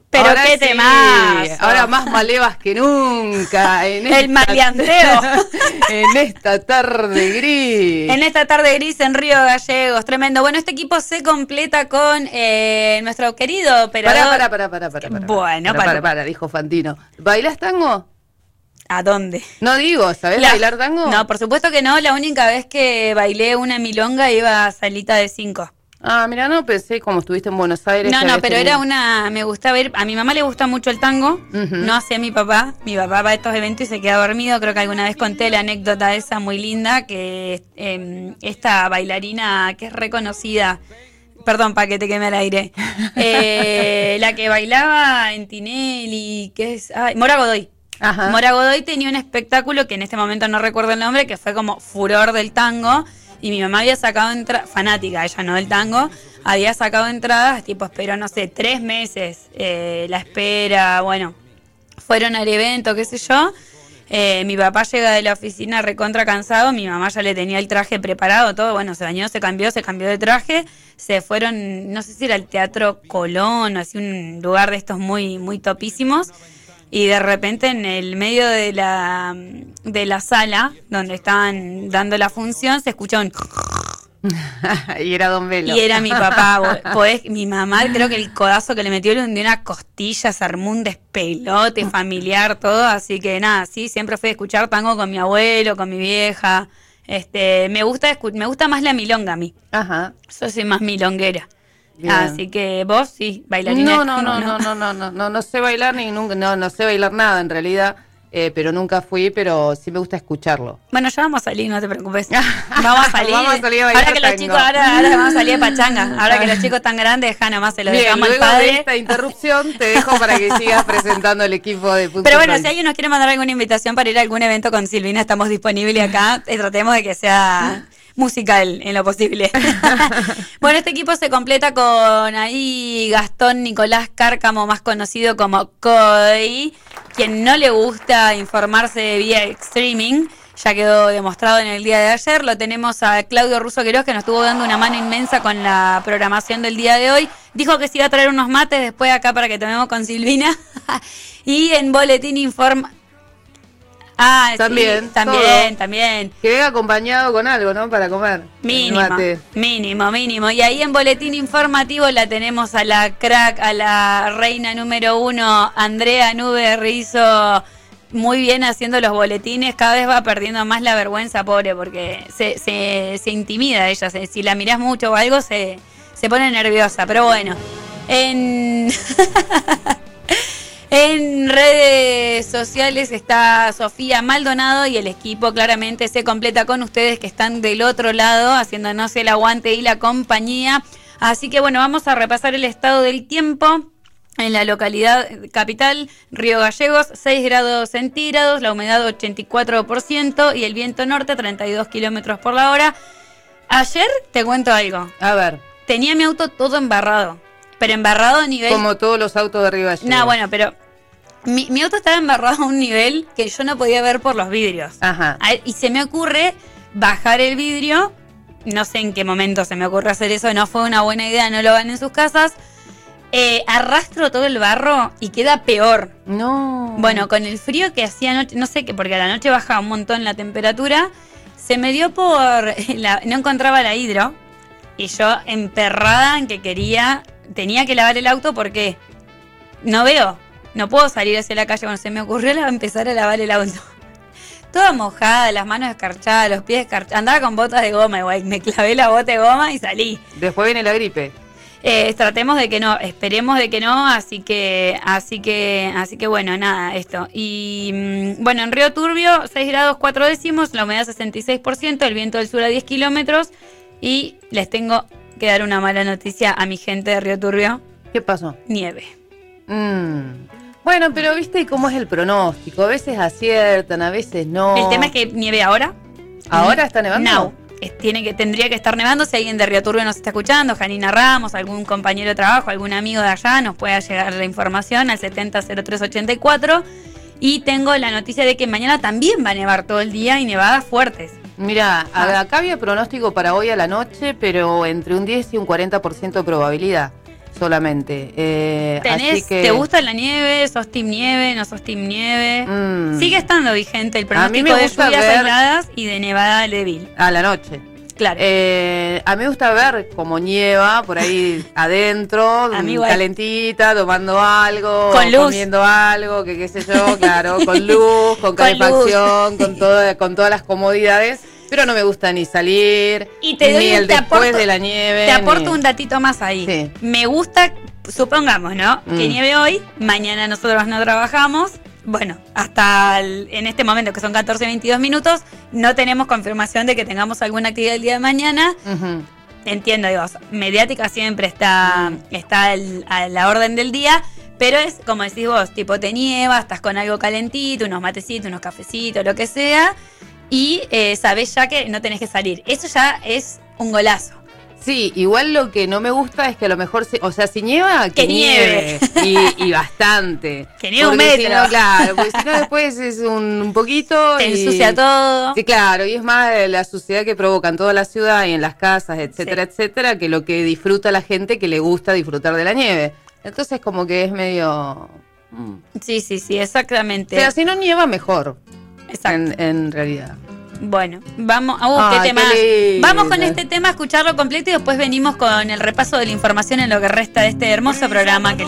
Pero ahora qué sí, temazo. ahora más malevas que nunca. El maleanteo. En esta tarde gris. En esta tarde gris en Río Gallegos, tremendo. Bueno, este equipo se completa con nuestro querido operador. Para. Bueno, para, dijo Fantino. ¿Bailás tango? ¿A dónde? No digo, ¿sabés bailar tango? No, por supuesto que no. La única vez que bailé una milonga iba a salita de 5. Ah, mira, no pensé como estuviste en Buenos Aires. No, pero era me gustaba ir, a mi mamá le gusta mucho el tango, no hacía mi papá va a estos eventos y se queda dormido. Creo que alguna vez conté la anécdota esa muy linda, que esta bailarina que es reconocida, perdón, para que te queme el aire, la que bailaba en Tinelli, que es Mora Godoy. Ajá. Mora Godoy tenía un espectáculo que en este momento no recuerdo el nombre, que fue como furor del tango. Y mi mamá había sacado fanática, ella no del tango, había sacado entradas, tipo, esperó, no sé, 3 meses, la espera, bueno, fueron al evento, qué sé yo. Mi papá llega de la oficina recontra cansado, mi mamá ya le tenía el traje preparado, todo, bueno, se bañó, se cambió de traje, se fueron, no sé si era el Teatro Colón, o así un lugar de estos muy, muy topísimos. Y de repente en el medio de la sala donde estaban dando la función se escuchó un... Y era Don Velo. Y era mi papá. Mi mamá, creo que el codazo que le metió le hundió una costilla, se armó un despelote familiar, todo. Así que nada, sí, siempre fui a escuchar tango con mi abuelo, con mi vieja. Me gusta más la milonga a mí. Ajá. Yo soy más milonguera. Bien. Así que vos sí, bailarina. No sé bailar no sé bailar nada en realidad, pero nunca fui, pero sí me gusta escucharlo. Bueno, ya vamos a salir, no te preocupes. Vamos a salir. Vamos a salir a bailar ahora que los chicos, ahora vamos a salir de pachanga. Ahora que los chicos están grandes, deja nomás, se lo dejamos al padre. De esta interrupción te dejo para que sigas presentando el equipo de Punto Pero bueno, Roll. Si alguien nos quiere mandar alguna invitación para ir a algún evento con Silvina, estamos disponibles acá. Tratemos de que sea musical en lo posible. Bueno, este equipo se completa con ahí Gastón Nicolás Cárcamo, más conocido como Cody, quien no le gusta informarse vía streaming, ya quedó demostrado en el día de ayer. Lo tenemos a Claudio Russo Queiroz, que nos estuvo dando una mano inmensa con la programación del día de hoy. Dijo que se iba a traer unos mates después acá para que tomemos con Silvina. Y en Boletín informa... También. Que venga acompañado con algo, ¿no? Para comer. Mínimo. Y ahí en Boletín Informativo la tenemos a la crack, a la reina número 1, Andrea Nube Rizzo, muy bien haciendo los boletines. Cada vez va perdiendo más la vergüenza, pobre, porque se intimida ella. Si la mirás mucho o algo, se pone nerviosa. Pero bueno, En redes sociales está Sofía Maldonado y el equipo claramente se completa con ustedes que están del otro lado haciéndonos el aguante y la compañía. Así que bueno, vamos a repasar el estado del tiempo en la localidad capital, Río Gallegos, 6 grados centígrados, la humedad 84% y el viento norte 32 kilómetros por la hora. Ayer te cuento algo. A ver. Tenía mi auto todo embarrado. Pero embarrado a nivel... Como todos los autos de Río Gallegos. No, bueno, pero mi auto estaba embarrado a un nivel que yo no podía ver por los vidrios. Ajá. Y se me ocurre bajar el vidrio. No sé en qué momento se me ocurre hacer eso. No fue una buena idea, no lo hagan en sus casas. Arrastro todo el barro y queda peor. No. Bueno, con el frío que hacía anoche, no sé qué, porque a la noche baja un montón la temperatura. Se me dio por... no encontraba la hidro. Y yo emperrada en que tenía que lavar el auto porque no veo, no puedo salir hacia la calle. Cuando se me ocurrió empezar a lavar el auto, toda mojada, las manos escarchadas, los pies escarchados, andaba con botas de goma igual, me clavé la bota de goma y salí. Después viene la gripe. Tratemos de que no, esperemos de que no, así que bueno, nada, esto. Y bueno, en Río Turbio, 6 grados 4 décimos, la humedad 66%, el viento del sur a 10 kilómetros. Y les tengo que dar una mala noticia a mi gente de Río Turbio. ¿Qué pasó? Nieve. Bueno, pero viste cómo es el pronóstico. A veces aciertan, a veces no. El tema es que nieve ahora. ¿Ahora está nevando? No. Tendría que estar nevando. Si alguien de Río Turbio nos está escuchando, Janina Ramos, algún compañero de trabajo, algún amigo de allá, nos pueda llegar la información al 700384. Y tengo la noticia de que mañana también va a nevar todo el día y nevadas fuertes. Mira, acá había pronóstico para hoy a la noche, pero entre un 10 y un 40% de probabilidad. solamente. Así que... ¿Te gusta la nieve? ¿Sos team nieve? ¿No sos team nieve? Sigue estando vigente el pronóstico de lluvias aisladas y de nevada débil. A la noche. Claro. A mí me gusta ver cómo nieva por ahí adentro, calentita, tomando algo, con luz, comiendo algo, que qué sé yo, claro, con luz, con calefacción, con todas las comodidades. Pero no me gusta ni salir, ni el después de la nieve. Te aporto un datito más ahí. Sí. Me gusta, supongamos, ¿no? Que nieve hoy, mañana nosotros no trabajamos. Bueno, hasta en este momento, que son 14:22 minutos, no tenemos confirmación de que tengamos alguna actividad el día de mañana. Uh-huh. Entiendo, digo, mediática siempre está a la orden del día, pero es, como decís vos, tipo te nieva, estás con algo calentito, unos matecitos, unos cafecitos, lo que sea, y sabés ya que no tenés que salir. Eso ya es un golazo. Sí, igual lo que no me gusta es que a lo mejor, si nieva, que nieve. Y bastante. Que nieve un metro. Si no, claro, porque si no después es un poquito. Te ensucia todo. Sí, claro, y es más la suciedad que provoca en toda la ciudad y en las casas, etcétera, etcétera, que lo que disfruta la gente que le gusta disfrutar de la nieve. Entonces como que es medio... Sí, exactamente. O sea, si no nieva, mejor. Exacto. En realidad. Bueno, vamos qué tema. Vamos con este tema a escucharlo completo y después venimos con el repaso de la información en lo que resta de este hermoso programa que